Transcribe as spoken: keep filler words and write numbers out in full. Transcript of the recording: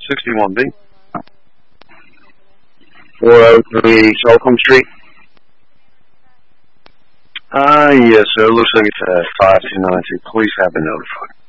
sixty-one B. four oh three Slocum Street. Ah, uh, yes, sir. Looks like it's uh, five two nine two. Police have been notified.